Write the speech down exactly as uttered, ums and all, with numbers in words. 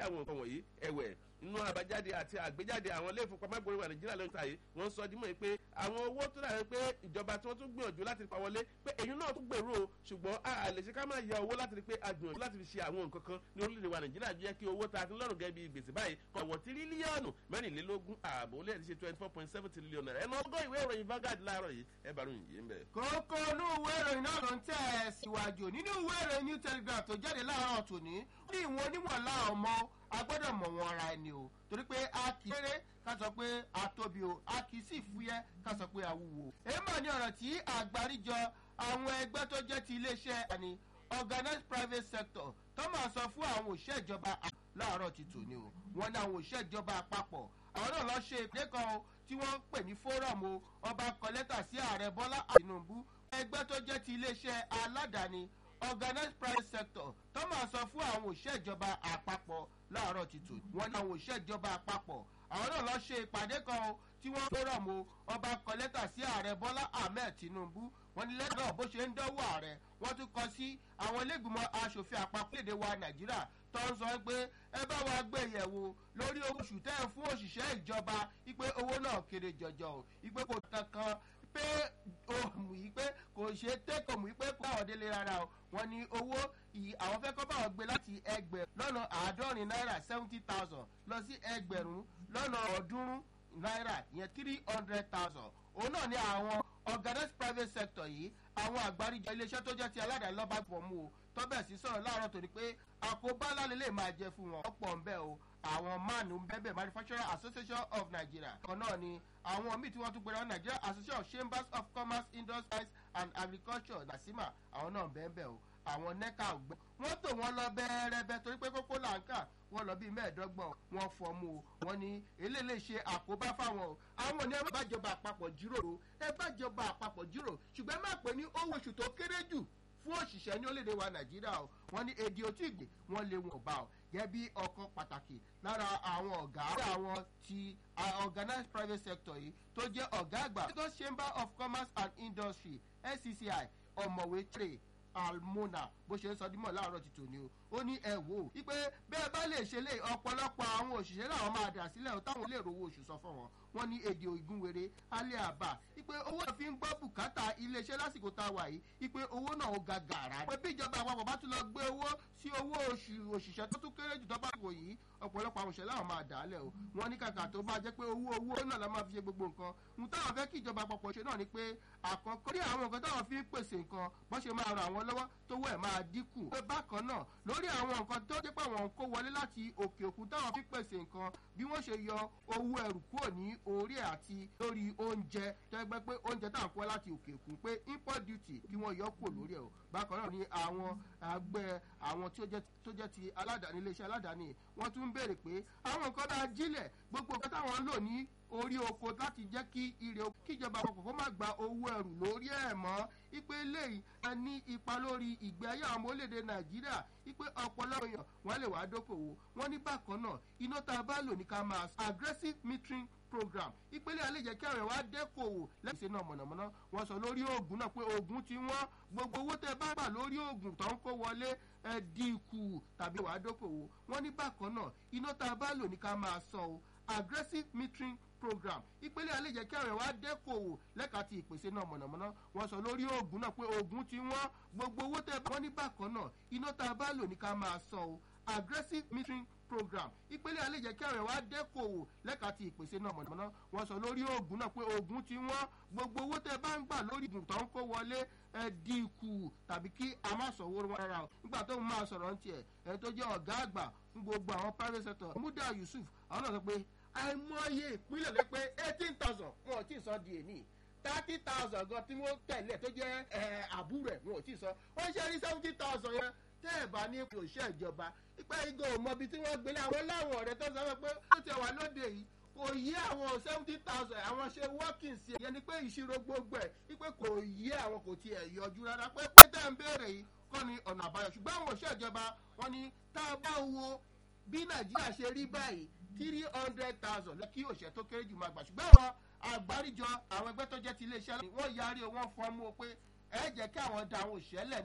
àwọn nǹkan wọ̀nyí ẹ̀wẹ̀ inú àbájáde àti àgbéjáde àwọn ilé ìfowópamọ́ ìgbòho wà nàìjíríà lóyún tàyè wọ́n sọ dímọ̀ yìí pé àwọn owó tó dàbí pé ìjọba tí wọ́n tún gbìyànjú láti pa wọlé pé èyí náà tún gbèrú o ṣùgbọ́n a lè ṣe ká máa ya owó láti rí pé a gbìyànjú láti fi ṣe àwọn nǹkan kan ní orílẹ̀-èdè wa nàìjíríà jẹ́ kí owó ta ti lọ́rùn gẹ́gẹ́ bí gbèsè báyìí kọ̀wọ̀ tírílíọ̀nù mẹ́rìnlélógún ààbò ó lè ṣe twenty four point seven trillion naira ẹnu ọgọ́ ìwé ìròyìn Vanguard láàárọ̀ yìí ẹ bá ròyìn yìí ń bẹ̀. kókó inú ìwé ìròyìn náà ló ń tẹ̀ ẹ́ síwájú nínú ìwé ìròyìn New Telegraph tó jáde láàárọ̀ tòní ní ìwọ̀n onímọ̀lá ọmọ agbọ́dọ̀ mọ̀ wọn ara ẹni o torí pé a kì í kéré ká sọ pé a tóbi o a kì í sì fúyẹ́ ká sọ pé a wúwo. èèmọ̀ ni ọ̀rọ̀ tí àgbáríjọ àwọn ẹgbẹ́ tó jẹ́ ti iléeṣẹ́ àní organized private sector tó máa sọ fún àwọn òṣìṣẹ́ ìjọba láàárọ̀ ti tòní o wọ́n ní àwọn òṣìṣẹ́ ìjọba àpapọ̀ àwọn náà lọ ṣe ìpínlẹ̀ kan o tí wọ́n ń pè ní forum o ọba kọ lẹ́tà sí ààrẹ Bọ́lá Tinubu ẹgbẹ́ tó jẹ́ ti iléeṣẹ́ aládàáni organized private sector tó máa sọ fún àwọn òṣìṣẹ́ ìjọba àpapọ̀ láàárọ̀ ti tòní wọ́n ní àwọn òṣìṣẹ́ ìjọba àpapọ̀ àwọn náà lọ ṣe ìpàdé kan o tí wọ́n forum o ọba kọ lẹ́tà sí ààrẹ Bọ́lá Ahmed Tinubu wọ́n ní lẹ́tà náà bó ṣe ń dánwò ààrẹ wọ́n tún kọ sí àwọn ilégbìmọ̀ aṣòfin àpapọ̀ èdè wa Nàìjíríà tó ń sọ pé ẹ bá wa gbé yẹ̀wò lórí oṣù tẹ́ ẹ fún òṣìṣẹ́ ìjọba wípé owó náà kéré jọjọ o wípé kò kankan pé òmù yìí pé kò ṣe tẹ́kọ̀ mú pé kó àwọn délé rárá o wọ́n ní owó yìí àwọn fẹ́ kọ́ báwọn gbé láti ẹgbẹ̀rún lọ́nà àádọ́rin náírà seventy thousand lọ sí ẹgbẹ̀rún lọ́nà ọ̀ọ́dúnrún náírà ìyẹn three hundred thousand òun náà ní àwọn organized private sector yìí àwọn àgbáríjọ iléeṣẹ́ tó jẹ́ ti aládàáni lọ́ba fọ̀mù o tọ́bẹ̀ sí sọ̀rọ̀ láàárọ̀ torí pé àkóbá lálẹ́ lè máa jẹ fún wọn ọ̀pọ̀ ń bẹ o àwọn mánu ń bẹ́bẹ̀ manufacturer association of Nigeria kan náà ni àwọn míì tí wọ́n tún gbéra Nigeria association of chambers of commerce industries and agriculture nasima àwọn náà ń bẹ́ẹ̀ o àwọn nẹ́ka ògbẹ́ wọ́n tò wọ́n lọ bẹ́ẹ̀rẹ́bẹ́ torí pé kókó là ń kà wọ́n lọ bíi mẹ́ẹ̀ẹ́dọ́gbọ̀n wọ́n fọmú o wọ́n ní eléyìí ṣe àkóbá fáwọn o àwọn ní ẹ bá jọba àpapọ̀ jíròrò ẹ bá jọba àpapọ̀ jíròrò ṣùgbọ́n má pè ní owó oṣù tó kéré jù fún òṣìṣẹ́ ní orílẹ̀-èdè wa Nàìjíríà o wọ́n ní èdè òtí ìgbè wọ́n lé wọn bá o gẹ́gẹ́ bí ọ̀kan pàtàkì lára àwọn ọ̀gá àwọn ti organized private sector yìí tó jẹ́ ọ̀gá àgbà Lagos Chamber of Commerce and Industry L C C I ọ̀mọ̀wé trade almona bó ṣe ń sọ dímọ̀ láàárọ̀ ti tòní o ó ní ẹ wò ó wípé bẹ́ẹ̀ bá lè ṣe lé ọ̀pọ̀lọpọ̀ àwọn òṣìṣẹ́ làwọn máa dà sílẹ̀ táwọn lè rówó oṣù sọ fún wọn wọ́n ní èdè ìgúnwèrè alẹ́ àbá wípé owó náà fi ń gbọ́ bùkátà iléeṣẹ́ lásìkò tá a wà yìí wípé owó náà ó ga gàrà pé bí ìjọba àpapọ̀ bá tún lọ gbé owó sí owó oṣù òṣìṣẹ́ tó tún kéré jù tó bá wò yìí ọ̀pọ̀lọpọ̀ àwọn òṣìṣẹ́ làwọn máa dà á lẹ̀ o wọ́n ní kàkà tó bá jẹ́ pé owó owó náà la máa fi ṣe gbogbo nǹkan n táwọn fẹ́ kí ìjọba àpapọ̀ ṣe náà ni pé àkọ́kọ́ rí àwọn nǹkan táwọn fi ń pèsè nǹkan bọ́n ṣe máa ràn àwọn lọ́wọ́ tówó ẹ̀ máa dínkù pé bákan náà lórí àwọn nǹkan tó jẹ́ pé àwọn kó wọlé láti òkè òkun táwọn fi pèsè nǹkan bí wọ́n ṣe yọ owó ẹrù kúrò ní orí ẹ̀ àti lórí oúnjẹ tẹ́gbẹ́ pé oúnjẹ táwọn kó láti òkè òkun pé import duty kí wọ́n yọ kúrò lórí ẹ̀ o bákan náà ni àwọn àgbẹ̀ àwọn tí ó jẹ́ tó jẹ́ ti aládàáni iléeṣẹ́ aládàáni wọ́n tún ń béèrè pé àwọn nǹkan bá jílẹ̀ gbogbo nǹkan táwọn lò ní orí oko láti jẹ́ kí ire kíjọba àpapọ̀ kó má gba owó ẹrù lórí ẹ̀ mọ́ ipe eléyìí a ní ipa lórí ìgbé ayé àwọn ọmọ orílẹ̀-èdè Nàìjíríà ipe ọ̀pọ̀lọpọ̀ èèyàn wọ́n lè wá dókòwò wọ́n ní bákan náà iná tá a bá lò ní ká máa aggressive metering program ìpele alẹ́ jẹ́ kí àwọn ẹ̀wá dẹ́kòwò lẹ́sẹ̀ náà mọ̀nàmọ́ná wọ́n sọ lórí oògùn náà pé oògùn tí wọ́n gbogbo owó tẹ́ bá gbà lórí oògùn tó ń kó wọlé ẹ̀ dínkù tàbí wàá dókòwò wọ́n ní bákan náà iná tá a bá lò ní ká máa sọ o aggressive metering program ìpele alẹ́ jẹ́ kí àwọn ẹ̀wá dẹ́kòwò lẹ́ka ti ìpèsè náà mọ̀nàmọ́ná wọ́n sọ lórí oògùn náà pé oògùn tí wọ́n gbogbo owó tẹ́ bá wọ́n ní bákan náà iná tá a bá lò ní ká máa sọ o aggressive metering program ìpele alẹ́ jẹ́ kí àwọn ẹ̀wá dẹ́kòwò lẹ́ka ti ìpèsè náà mọ̀nàmọ́ná wọ́n sọ lórí oògùn náà pé oògùn tí wọ́n gbogbo owó tẹ́ bá ń gbà lórí oògùn tó ń kó wọlé ẹ̀ dínkù tàbí kí a má sọ owó wọn rárá o nígbà tó ń máa sọ̀rọ̀ ń tiẹ̀ ẹ̀ tó jẹ́ ọ̀gá àgbà fún gbogbo àwọn private sector Muda Yusuf àwọn náà sọ pé àìmọye ìpínlẹ̀ lé pé eighteen thousand wọn ò tí ì sọ di èní thirty thousand gan tí wọ́n tẹ̀lé tó jẹ́ àbúrò ẹ̀ wọn ò tí ì sọ wọ́n ṣe rí seventy thousand yẹn tẹ́ ẹ̀ bá ní òṣìṣẹ́ ìjọba ipa igbó ò mọbi tí wọ́n gbélé àwọn láwọn ọ̀rẹ́ tó sọ pé ó ti wà lóde yìí kò yí àwọn seventy thousand àwọn ṣe working sí yẹn ni pé ìṣirò gbogbo ẹ̀ wípé kò yí àwọn kò tiẹ̀ yọjú rárá pé pé tẹ́ ń béèrè yìí kọ́ ni ọ̀nà àbáyọ ṣùgbọ́n àwọn òṣìṣẹ́ ìjọba wọn ni tá a bá wo bí Nàìjíríà ṣe rí báyìí three hundred thousand kí òṣìṣẹ́ tó kéré jù máa gbà ṣùgbọ́n àwọn àgbáríjọ àwọn ẹgbẹ́ tó jẹ́ ti iléeṣẹ́ wọ́n yarí o wọ́n fọ́n mú o pé ẹ jẹ́ kí àwọn da àwọn òṣìṣẹ́ lẹ̀